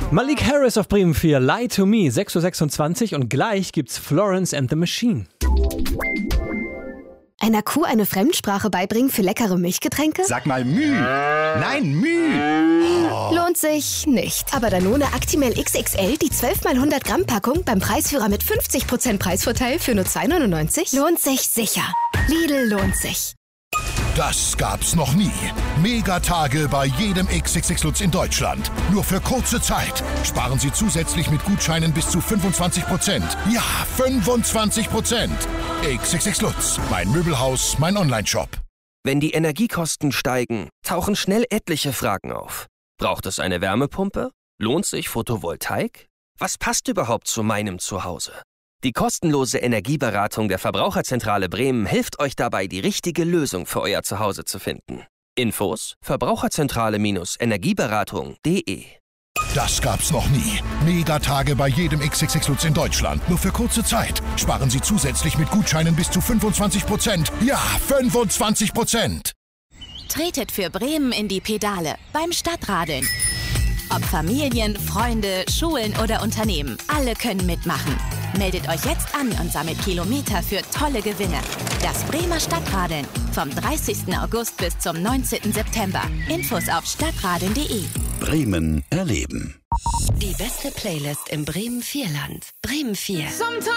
Malik Harris auf Bremen 4, Lie to Me, 6:26 Uhr und gleich gibt's Florence and the Machine. Einer Kuh eine Fremdsprache beibringen für leckere Milchgetränke? Sag mal Müh. Nein, Müh. Lohnt sich nicht. Aber Danone Actimel XXL, die 12x100 Gramm Packung beim Preisführer mit 50% Preisvorteil für nur 2,99 lohnt sich sicher. Lidl lohnt sich. Das gab's noch nie. Megatage bei jedem XXX Lutz in Deutschland. Nur für kurze Zeit. Sparen Sie zusätzlich mit Gutscheinen bis zu 25%. Ja, 25%. XXX Lutz. Mein Möbelhaus, mein Onlineshop. Wenn die Energiekosten steigen, tauchen schnell etliche Fragen auf. Braucht es eine Wärmepumpe? Lohnt sich Photovoltaik? Was passt überhaupt zu meinem Zuhause? Die kostenlose Energieberatung der Verbraucherzentrale Bremen hilft euch dabei, die richtige Lösung für euer Zuhause zu finden. Infos: Verbraucherzentrale-energieberatung.de. Das gab's noch nie. Megatage bei jedem XXX Lutz in Deutschland. Nur für kurze Zeit. Sparen Sie zusätzlich mit Gutscheinen bis zu 25%. Ja, 25%. Tretet für Bremen in die Pedale beim Stadtradeln. Ob Familien, Freunde, Schulen oder Unternehmen, alle können mitmachen. Meldet euch jetzt an und sammelt Kilometer für tolle Gewinne. Das Bremer Stadtradeln vom 30. August bis zum 19. September. Infos auf stadtradeln.de. Bremen erleben. Die beste Playlist im Bremen-4-Land. Bremen 4.